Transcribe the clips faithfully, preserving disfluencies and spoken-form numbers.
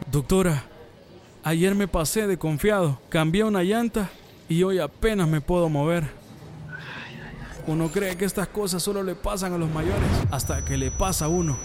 Doctora, ayer me pasé de confiado, cambié una llanta y hoy apenas me puedo mover. Uno cree que estas cosas solo le pasan a los mayores, hasta que le pasa a uno.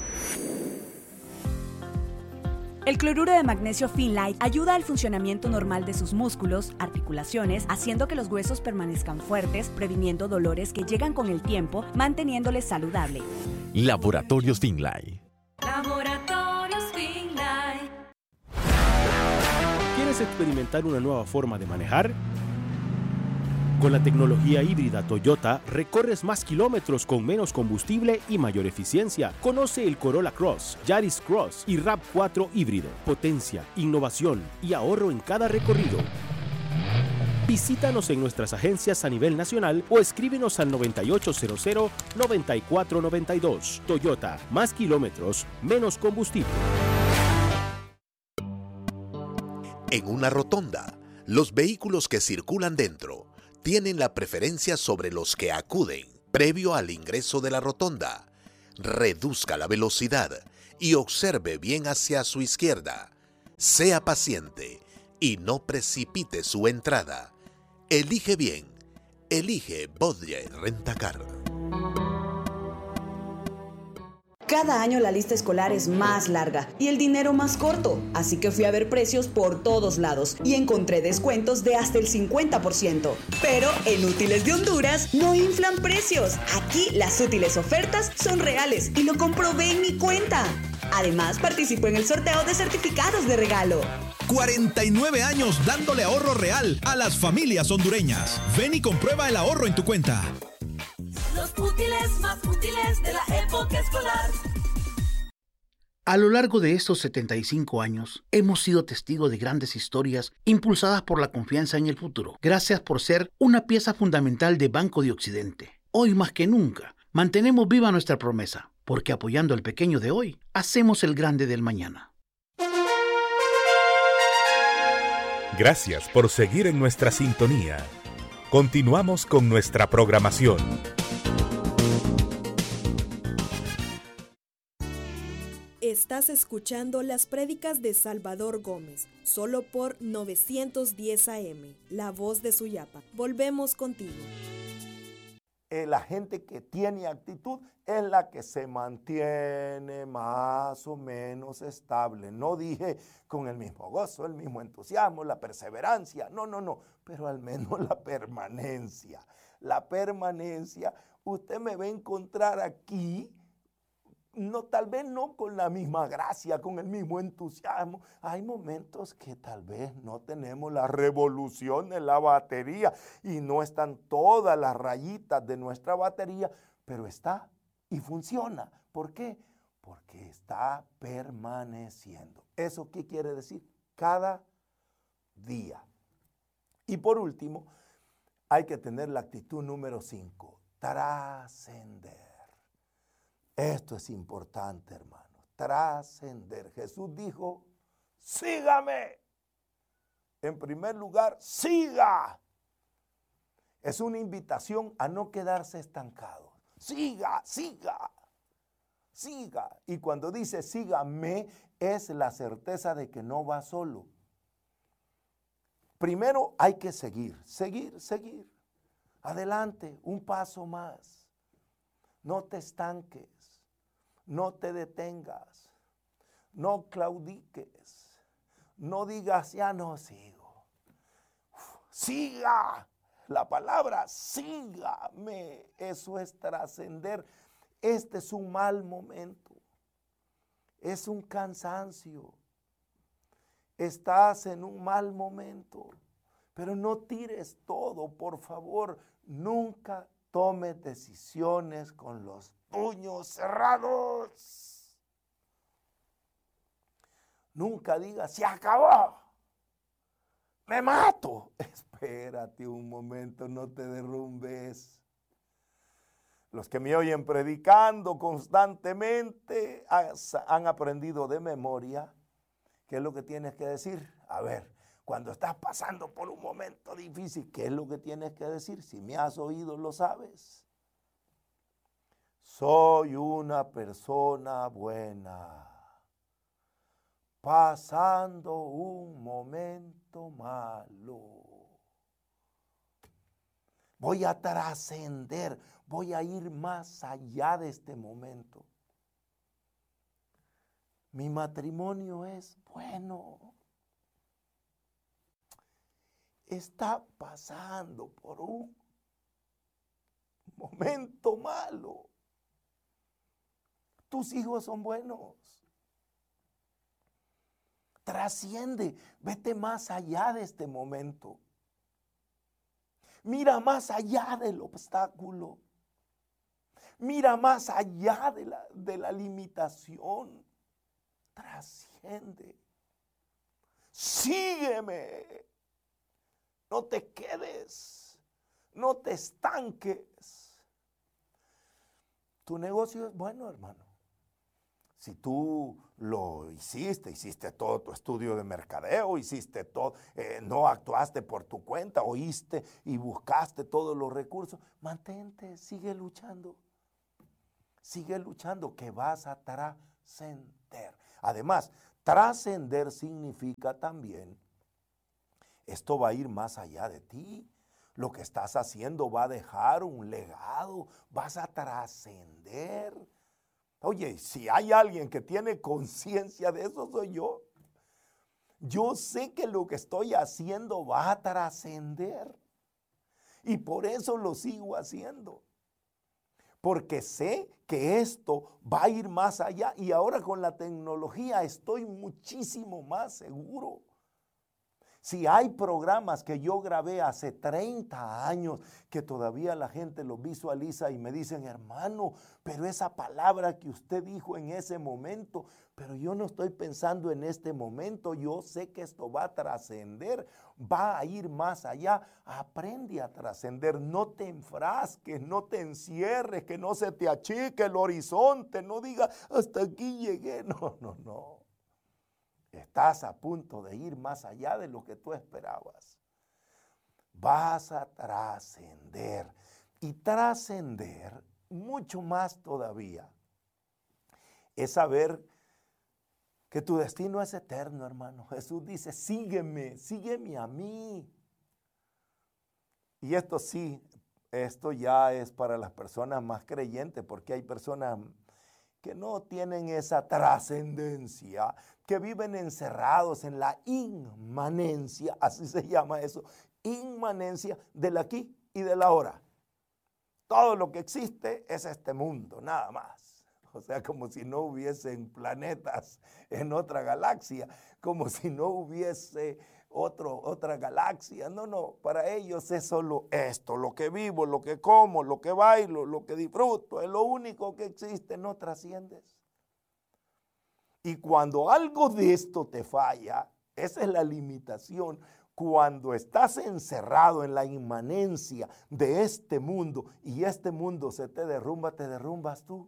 El cloruro de magnesio Finlite ayuda al funcionamiento normal de sus músculos, articulaciones, haciendo que los huesos permanezcan fuertes, previniendo dolores que llegan con el tiempo, manteniéndoles saludable. Laboratorios Finlite. Laboratorios Finlite. ¿Quieres experimentar una nueva forma de manejar? Con la tecnología híbrida Toyota, recorres más kilómetros con menos combustible y mayor eficiencia. Conoce el Corolla Cross, Yaris Cross y RAV cuatro híbrido. Potencia, innovación y ahorro en cada recorrido. Visítanos en nuestras agencias a nivel nacional o escríbenos al noventa y ocho cero cero, noventa y cuatro noventa y dos. Toyota, más kilómetros, menos combustible. En una rotonda, los vehículos que circulan dentro tienen la preferencia sobre los que acuden previo al ingreso de la rotonda. Reduzca la velocidad y observe bien hacia su izquierda. Sea paciente y no precipite su entrada. Elige bien. Elige Bodje Rentacar. Cada año la lista escolar es más larga y el dinero más corto, así que fui a ver precios por todos lados y encontré descuentos de hasta el cincuenta por ciento. Pero en Útiles de Honduras no inflan precios. Aquí las útiles ofertas son reales y lo comprobé en mi cuenta. Además, participo en el sorteo de certificados de regalo. cuarenta y nueve años dándole ahorro real a las familias hondureñas. Ven y comprueba el ahorro en tu cuenta. Los útiles más útiles de la época escolar. A lo largo de estos setenta y cinco años, hemos sido testigos de grandes historias impulsadas por la confianza en el futuro. Gracias por ser una pieza fundamental de Banco de Occidente. Hoy más que nunca, mantenemos viva nuestra promesa, porque apoyando al pequeño de hoy, hacemos el grande del mañana. Gracias por seguir en nuestra sintonía. Continuamos con nuestra programación. Estás escuchando las prédicas de Salvador Gómez, solo por novecientos diez A M, la voz de Suyapa. Volvemos contigo. Eh, la gente que tiene actitud es la que se mantiene más o menos estable. No dije con el mismo gozo, el mismo entusiasmo, la perseverancia. No, no, no, pero al menos la permanencia. La permanencia, usted me va a encontrar aquí. No, tal vez no con la misma gracia, con el mismo entusiasmo. Hay momentos que tal vez no tenemos la revolución en la batería y no están todas las rayitas de nuestra batería, pero está y funciona. ¿Por qué? Porque está permaneciendo. ¿Eso qué quiere decir? Cada día. Y por último, hay que tener la actitud número cinco, trascender. Esto es importante, hermano, trascender. Jesús dijo, sígame. En primer lugar, siga. Es una invitación a no quedarse estancado. Siga, siga, siga. Y cuando dice sígame, es la certeza de que no va solo. Primero hay que seguir, seguir, seguir. Adelante, un paso más. No te estanques. No te detengas, no claudiques, no digas ya no sigo. Uf, siga, la palabra sígame, eso es trascender. Este es un mal momento, es un cansancio, estás en un mal momento, pero no tires todo, por favor, nunca tomes decisiones con los puños cerrados. Nunca digas, se acabó, me mato. Espérate un momento, no te derrumbes. Los que me oyen predicando constantemente han aprendido de memoria qué es lo que tienes que decir. A ver, cuando estás pasando por un momento difícil, ¿qué es lo que tienes que decir? Si me has oído, lo sabes. Soy una persona buena. pasando un momento malo. Voy a trascender, voy a ir más allá de este momento. Mi matrimonio es bueno. Está pasando por un momento malo. Tus hijos son buenos. Trasciende, vete más allá de este momento. Mira más allá del obstáculo. Mira más allá de la, de la limitación. Trasciende. Sígueme. No te quedes. No te estanques. Tu negocio es bueno, hermano. Si tú lo hiciste, hiciste todo tu estudio de mercadeo, hiciste todo, eh, no actuaste por tu cuenta, oíste y buscaste todos los recursos, mantente, sigue luchando. Sigue luchando que vas a trascender. Además, trascender significa también, esto va a ir más allá de ti. Lo que estás haciendo va a dejar un legado, vas a trascender. Oye, si hay alguien que tiene conciencia de eso, soy yo. Yo sé que lo que estoy haciendo va a trascender. Y por eso lo sigo haciendo. Porque sé que esto va a ir más allá. Y ahora con la tecnología estoy muchísimo más seguro. Si hay programas que yo grabé hace treinta años que todavía la gente los visualiza y me dicen, hermano, pero esa palabra que usted dijo en ese momento, pero yo no estoy pensando en este momento, yo sé que esto va a trascender, va a ir más allá. Aprende a trascender, no te enfrasques, no te encierres, que no se te achique el horizonte, no diga hasta aquí llegué, no, no, no. Estás a punto de ir más allá de lo que tú esperabas. Vas a trascender. Y trascender, mucho más todavía, es saber que tu destino es eterno, hermano. Jesús dice, sígueme, sígueme a mí. Y esto sí, esto ya es para las personas más creyentes, porque hay personas que no tienen esa trascendencia, que viven encerrados en la inmanencia, así se llama eso, inmanencia del aquí y del ahora. Todo lo que existe es este mundo, nada más. O sea, como si no hubiesen planetas en otra galaxia, como si no hubiese otro, otra galaxia. No, no, para ellos es solo esto, lo que vivo, lo que como, lo que bailo, lo que disfruto, es lo único que existe, no trasciendes. Y cuando algo de esto te falla, esa es la limitación. Cuando estás encerrado en la inmanencia de este mundo y este mundo se te derrumba, te derrumbas tú.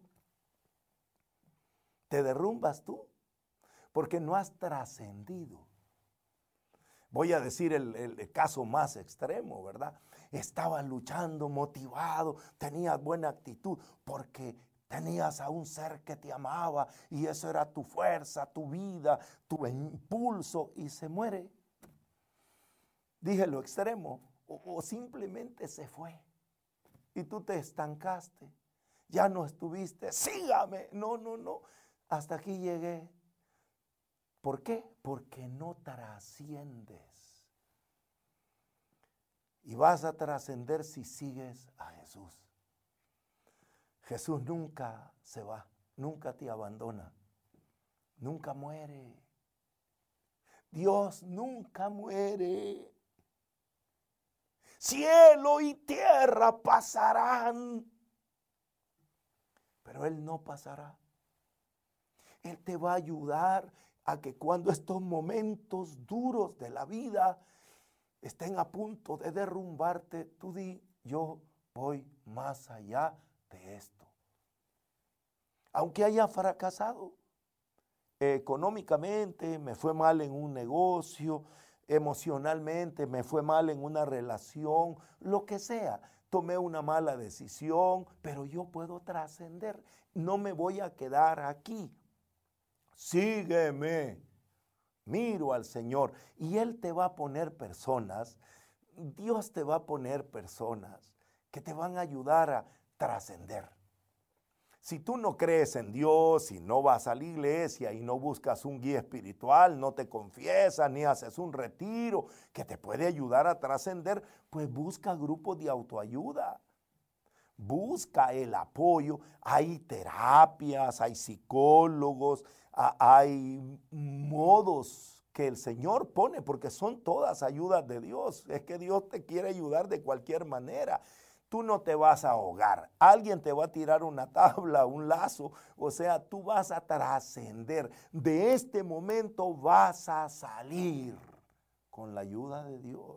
Te derrumbas tú, porque no has trascendido. Voy a decir el, el caso más extremo, ¿verdad? Estabas luchando, motivado, tenías buena actitud, porque tenías a un ser que te amaba y eso era tu fuerza, tu vida, tu impulso, y se muere. Dije lo extremo, o, o simplemente se fue y tú te estancaste. Ya no estuviste, sígame, no, no, no, hasta aquí llegué. ¿Por qué? Porque no trasciendes. Y vas a trascender si sigues a Jesús. Jesús nunca se va, nunca te abandona, nunca muere. Dios nunca muere. Cielo y tierra pasarán, pero Él no pasará. Él te va a ayudar a que cuando estos momentos duros de la vida estén a punto de derrumbarte, tú di, yo voy más allá de esto. Aunque haya fracasado económicamente, me fue mal en un negocio, emocionalmente me fue mal en una relación, lo que sea, tomé una mala decisión, pero yo puedo trascender, no me voy a quedar aquí. Sígueme miro al Señor y Él te va a poner personas, Dios te va a poner personas que te van a ayudar a trascender. Si tú no crees en Dios, si no vas a la iglesia y no buscas un guía espiritual, no te confiesas ni haces un retiro que te puede ayudar a trascender, pues busca grupos de autoayuda. Busca el apoyo. Hay terapias, hay psicólogos, hay modos que el Señor pone, porque son todas ayudas de Dios. Es que Dios te quiere ayudar de cualquier manera. Tú no te vas a ahogar. Alguien te va a tirar una tabla, un lazo. O sea, tú vas a trascender. De este momento vas a salir con la ayuda de Dios.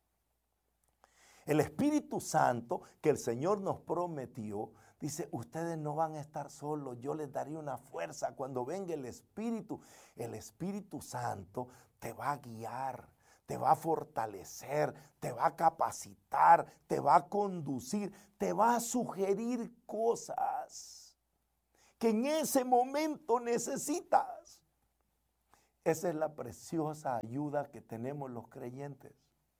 El Espíritu Santo que el Señor nos prometió, dice, ustedes no van a estar solos, yo les daré una fuerza. Cuando venga el Espíritu, el Espíritu Santo te va a guiar, te va a fortalecer, te va a capacitar, te va a conducir, te va a sugerir cosas que en ese momento necesitas. Esa es la preciosa ayuda que tenemos los creyentes.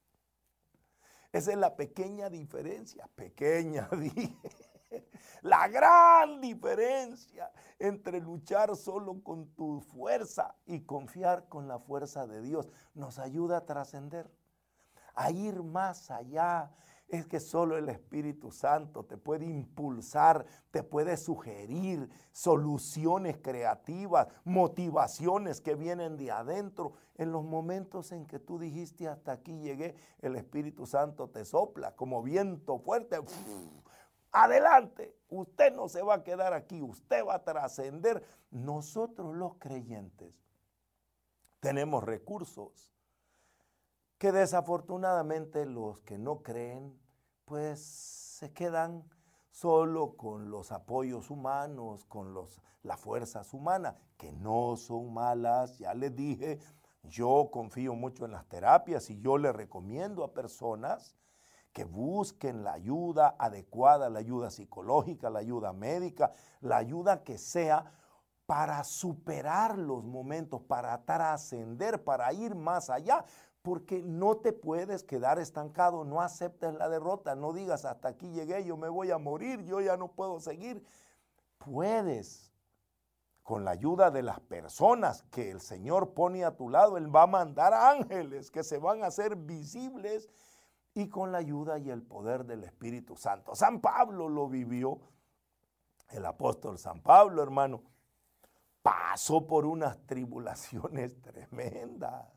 Esa es la pequeña diferencia, pequeña, dije, la gran diferencia entre luchar solo con tu fuerza y confiar con la fuerza de Dios. Nos ayuda a trascender, a ir más allá. Es que solo el Espíritu Santo te puede impulsar, te puede sugerir soluciones creativas, motivaciones que vienen de adentro. En los momentos en que tú dijiste hasta aquí llegué, el Espíritu Santo te sopla como viento fuerte. Adelante, usted no se va a quedar aquí, usted va a trascender. Nosotros los creyentes tenemos recursos que desafortunadamente los que no creen, pues se quedan solo con los apoyos humanos, con los, las fuerzas humanas, que no son malas. Ya les dije, yo confío mucho en las terapias y yo le recomiendo a personas que busquen la ayuda adecuada, la ayuda psicológica, la ayuda médica, la ayuda que sea para superar los momentos, para trascender, para ir más allá. Porque no te puedes quedar estancado, no aceptes la derrota, no digas hasta aquí llegué, yo me voy a morir, yo ya no puedo seguir. Puedes, con la ayuda de las personas que el Señor pone a tu lado, Él va a mandar ángeles que se van a hacer visibles y con la ayuda y el poder del Espíritu Santo. San Pablo lo vivió, el apóstol San Pablo, hermano, pasó por unas tribulaciones tremendas.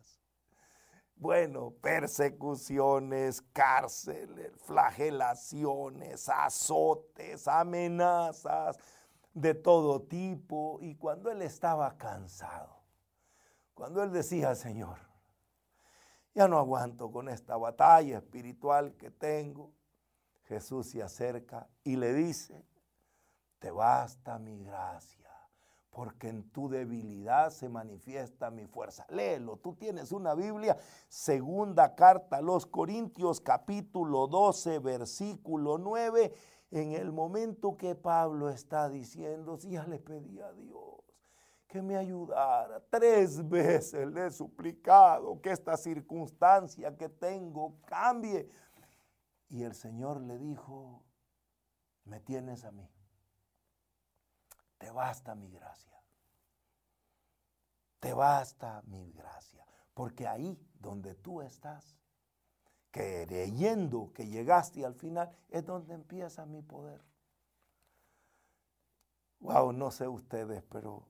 Bueno, persecuciones, cárceles, flagelaciones, azotes, amenazas de todo tipo. Y cuando él estaba cansado, cuando él decía, Señor, ya no aguanto con esta batalla espiritual que tengo, Jesús se acerca y le dice, te basta mi gracia, porque en tu debilidad se manifiesta mi fuerza. Léelo, tú tienes una Biblia, segunda carta a los Corintios, capítulo doce, versículo nueve, en el momento que Pablo está diciendo, si ya le pedí a Dios que me ayudara, tres veces le he suplicado que esta circunstancia que tengo cambie, y el Señor le dijo, me tienes a mí. Te basta mi gracia, te basta mi gracia, porque ahí donde tú estás, creyendo que llegaste al final, es donde empieza mi poder. Wow, no sé ustedes, pero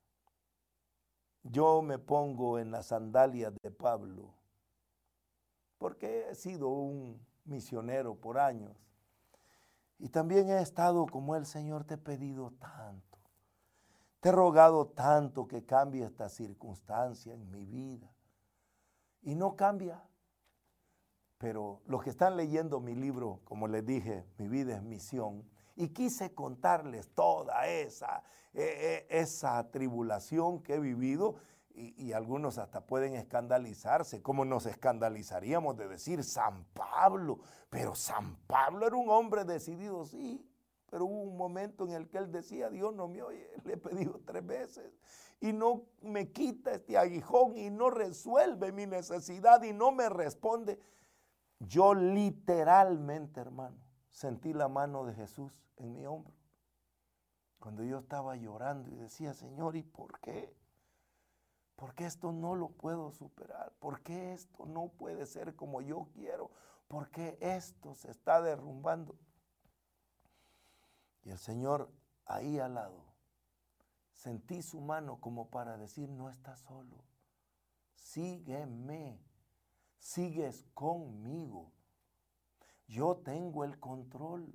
yo me pongo en las sandalias de Pablo, porque he sido un misionero por años, y también he estado como el Señor, te he pedido tanto. Te he rogado tanto que cambie esta circunstancia en mi vida. Y no cambia. Pero los que están leyendo mi libro, como les dije, Mi vida es misión, y quise contarles toda esa, eh, esa tribulación que he vivido, y, y algunos hasta pueden escandalizarse. ¿Cómo nos escandalizaríamos de decir San Pablo? Pero San Pablo era un hombre decidido, sí. Pero hubo un momento en el que él decía, Dios no me oye, le he pedido tres veces. y no me quita este aguijón y no resuelve mi necesidad y no me responde. Yo literalmente, hermano, sentí la mano de Jesús en mi hombro. Cuando yo estaba llorando y decía, Señor, ¿y por qué? ¿Por qué esto no lo puedo superar? ¿Por qué esto no puede ser como yo quiero? ¿Por qué esto se está derrumbando? Y el Señor ahí al lado, sentí su mano como para decir, no estás solo, sígueme, sigues conmigo, yo tengo el control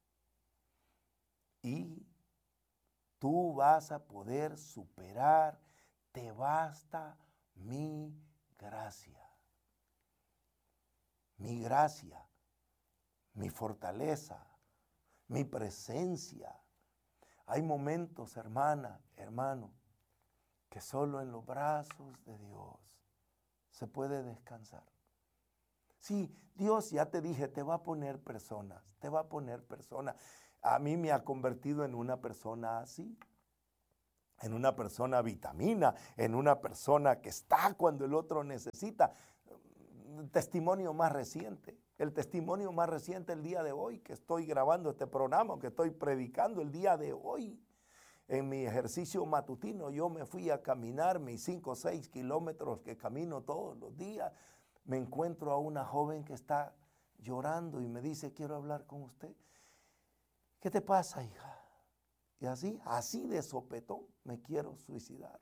y tú vas a poder superar, te basta mi gracia, mi gracia, mi fortaleza, mi presencia. Hay momentos, hermana, hermano, que solo en los brazos de Dios se puede descansar. Sí, Dios, ya te dije, te va a poner personas, te va a poner personas. A mí me ha convertido en una persona así, en una persona vitamina, en una persona que está cuando el otro necesita. Testimonio más reciente, el testimonio más reciente el día de hoy, que estoy grabando este programa, que estoy predicando el día de hoy. En mi ejercicio matutino yo me fui a caminar mis cinco o seis kilómetros que camino todos los días. Me encuentro a una joven que está llorando y me dice, quiero hablar con usted. ¿Qué te pasa, hija? Y así, así de sopetón, me quiero suicidar.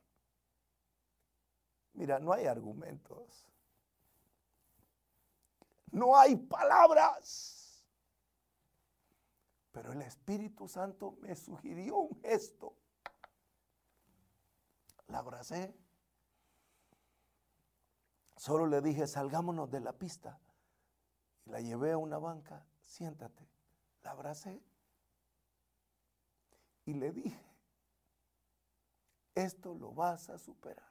Mira, no hay argumentos. No hay palabras. Pero el Espíritu Santo me sugirió un gesto. La abracé. Solo le dije, salgámonos de la pista. Y la llevé a una banca, siéntate. La abracé. Y le dije, esto lo vas a superar.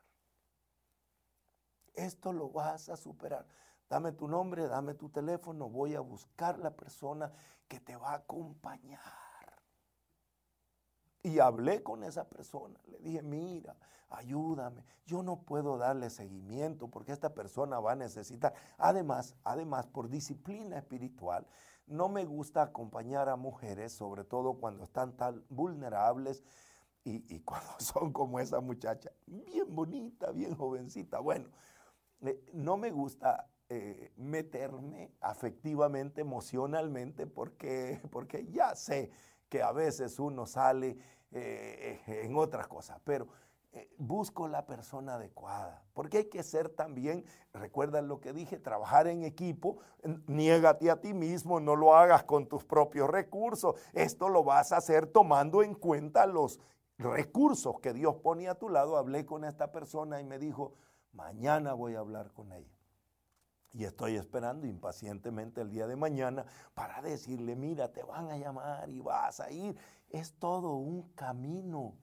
Esto lo vas a superar. Dame tu nombre, dame tu teléfono, voy a buscar la persona que te va a acompañar. Y hablé con esa persona, le dije, mira, ayúdame, yo no puedo darle seguimiento porque esta persona va a necesitar. Además, además, por disciplina espiritual, no me gusta acompañar a mujeres, sobre todo cuando están tan vulnerables y, y cuando son como esa muchacha, bien bonita, bien jovencita. Bueno, eh, no me gusta eh, meterme afectivamente, emocionalmente, porque, porque ya sé que a veces uno sale eh, en otras cosas, pero eh, busco la persona adecuada, porque hay que ser también, recuerda lo que dije, trabajar en equipo, niégate a ti mismo, no lo hagas con tus propios recursos, esto lo vas a hacer tomando en cuenta los recursos que Dios pone a tu lado. Hablé con esta persona y me dijo, mañana voy a hablar con ella. Y estoy esperando impacientemente el día de mañana para decirle, mira, te van a llamar y vas a ir. Es todo un camino.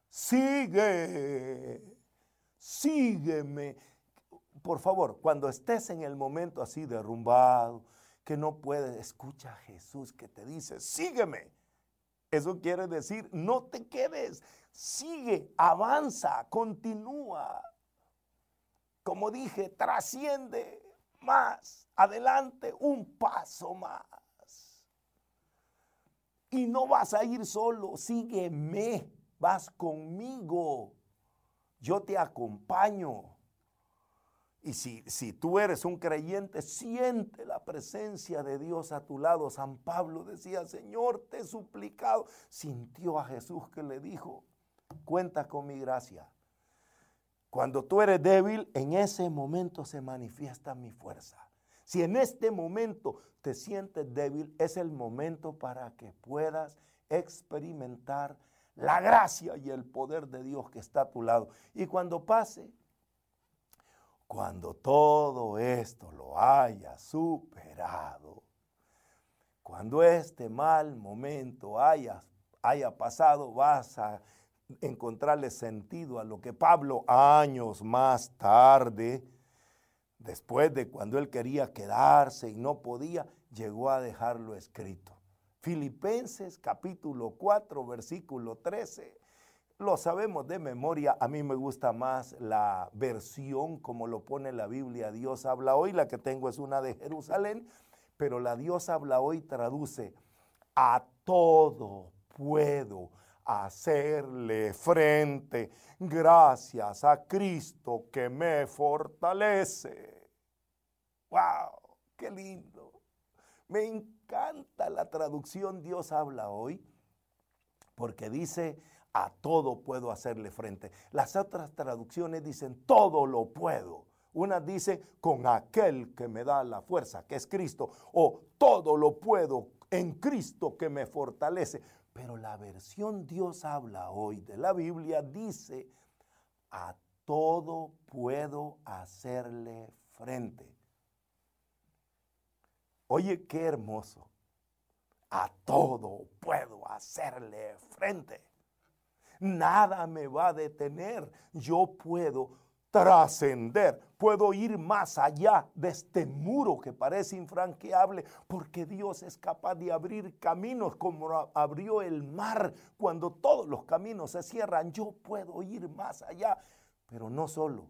Sigue, sígueme. Por favor, cuando estés en el momento así derrumbado, que no puedes, escucha a Jesús que te dice, sígueme. Eso quiere decir, no te quedes, sigue, avanza, continúa. Como dije, trasciende. Más adelante, un paso más. Y no vas a ir solo, sígueme, vas conmigo. Yo te acompaño. Y si, si tú eres un creyente, siente la presencia de Dios a tu lado. San Pablo decía, Señor, te he suplicado. Sintió a Jesús que le dijo, cuenta con mi gracia. Cuando tú eres débil, en ese momento se manifiesta mi fuerza. Si en este momento te sientes débil, es el momento para que puedas experimentar la gracia y el poder de Dios que está a tu lado. Y cuando pase, cuando todo esto lo hayas superado, cuando este mal momento haya, haya pasado, vas a encontrarle sentido a lo que Pablo años más tarde, después de cuando él quería quedarse y no podía, llegó a dejarlo escrito. Filipenses capítulo cuatro, versículo trece. lo sabemos de memoria. A mí me gusta más la versión como lo pone la Biblia, Dios habla hoy. La que tengo es una de Jerusalén, pero la Dios habla hoy traduce: a todo puedo hacerle frente gracias a Cristo que me fortalece. ¡Wow! ¡Qué lindo! Me encanta la traducción Dios habla hoy, porque dice: a todo puedo hacerle frente. Las otras traducciones dicen: todo lo puedo. Unas dicen: con aquel que me da la fuerza, que es Cristo. O todo lo puedo en Cristo que me fortalece. Pero la versión Dios habla hoy de la Biblia dice: a todo puedo hacerle frente. Oye, qué hermoso. A todo puedo hacerle frente. Nada me va a detener. Yo puedo trascender, puedo ir más allá de este muro que parece infranqueable, porque Dios es capaz de abrir caminos como abrió el mar cuando todos los caminos se cierran. Yo puedo ir más allá, pero no solo.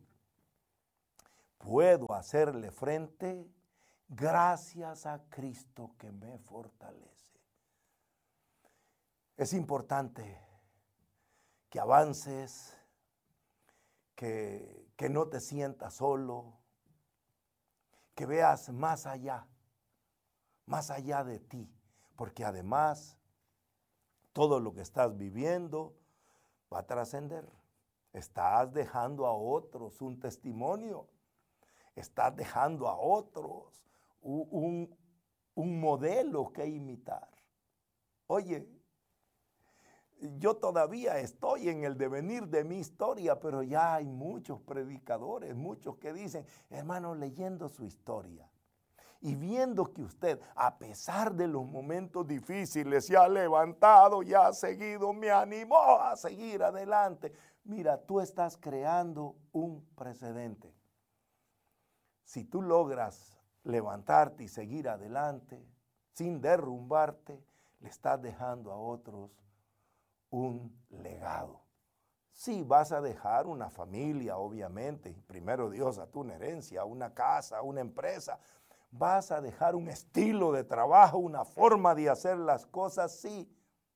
Puedo hacerle frente gracias a Cristo que me fortalece. Es importante que avances, que, que no te sientas solo, que veas más allá, más allá de ti, porque además todo lo que estás viviendo va a trascender. Estás dejando a otros un testimonio, estás dejando a otros un, un, un modelo que imitar. Oye, yo todavía estoy en el devenir de mi historia, pero ya hay muchos predicadores, muchos que dicen: hermano, leyendo su historia y viendo que usted, a pesar de los momentos difíciles, se ha levantado y ha seguido, me animó a seguir adelante. Mira, tú estás creando un precedente. Si tú logras levantarte y seguir adelante sin derrumbarte, le estás dejando a otros un legado. Sí, vas a dejar una familia, obviamente, primero Dios a tu una herencia, una casa, una empresa. Vas a dejar un estilo de trabajo, una forma de hacer las cosas, sí.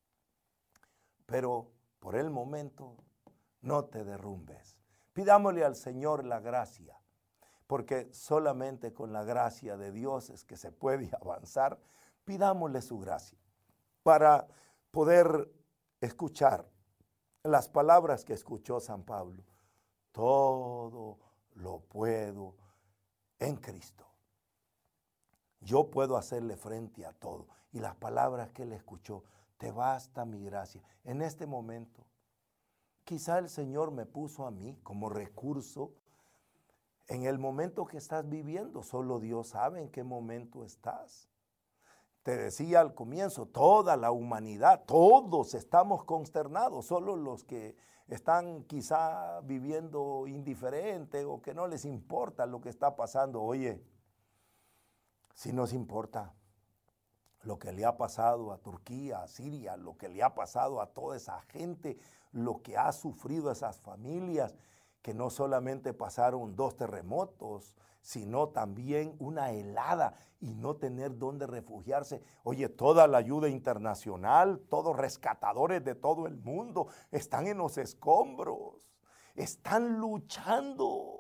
Pero por el momento no te derrumbes. Pidámosle al Señor la gracia, porque solamente con la gracia de Dios es que se puede avanzar. Pidámosle su gracia para poder escuchar las palabras que escuchó San Pablo. Todo lo puedo en Cristo. Yo puedo hacerle frente a todo. Y las palabras que él escuchó: te basta mi gracia. En este momento, quizá el Señor me puso a mí como recurso en el momento que estás viviendo. Solo Dios sabe en qué momento estás. Te decía al comienzo, toda la humanidad, todos estamos consternados, solo los que están quizá viviendo indiferente o que no les importa lo que está pasando. Oye, si nos importa lo que le ha pasado a Turquía, a Siria, lo que le ha pasado a toda esa gente, lo que ha sufrido esas familias, que no solamente pasaron dos terremotos, sino también una helada y no tener dónde refugiarse. Oye, toda la ayuda internacional, todos rescatadores de todo el mundo están en los escombros, están luchando.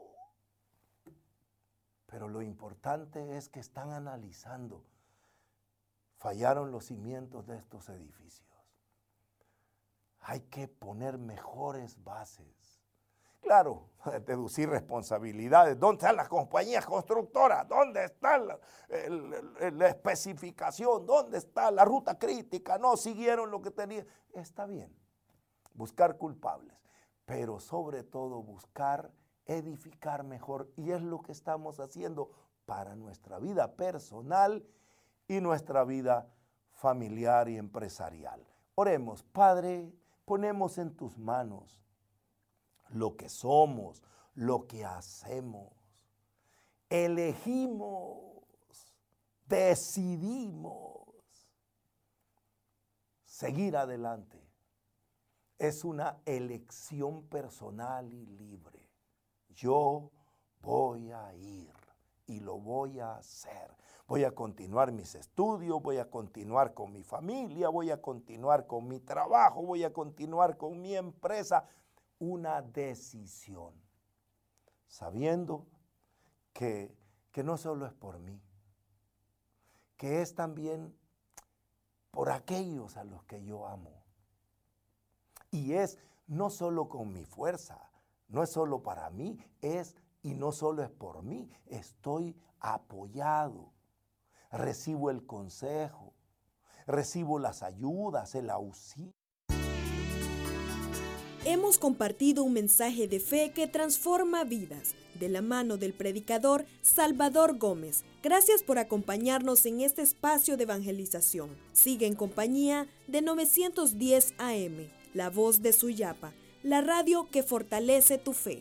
Pero lo importante es que están analizando. Fallaron los cimientos de estos edificios. Hay que poner mejores bases. Claro, deducir responsabilidades. ¿Dónde están las compañías constructoras? ¿Dónde está la, el, la especificación? ¿Dónde está la ruta crítica? No siguieron lo que tenían. Está bien, buscar culpables, pero sobre todo buscar edificar mejor. Y es lo que estamos haciendo para nuestra vida personal y nuestra vida familiar y empresarial. Oremos. Padre, ponemos en tus manos lo que somos, lo que hacemos. Elegimos, decidimos seguir adelante. es una elección personal y libre. Yo voy a ir y lo voy a hacer. Voy a continuar mis estudios, voy a continuar con mi familia, voy a continuar con mi trabajo, voy a continuar con mi empresa. Una decisión, sabiendo que, que no solo es por mí, que es también por aquellos a los que yo amo. Y es no solo con mi fuerza, no es solo para mí, es y no solo es por mí, estoy apoyado, recibo el consejo, recibo las ayudas, el auxilio. Hemos compartido un mensaje de fe que transforma vidas, de la mano del predicador Salvador Gómez. Gracias por acompañarnos en este espacio de evangelización. Sigue en compañía de novecientos diez A M, La Voz de Suyapa, la radio que fortalece tu fe.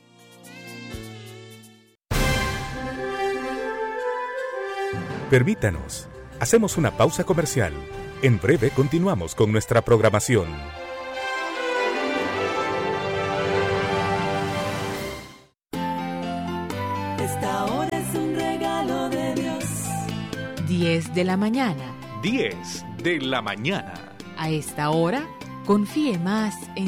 Permítanos, hacemos una pausa comercial. En breve continuamos con nuestra programación. Esta hora es un regalo de Dios. diez de la mañana. diez de la mañana. A esta hora, confíe más en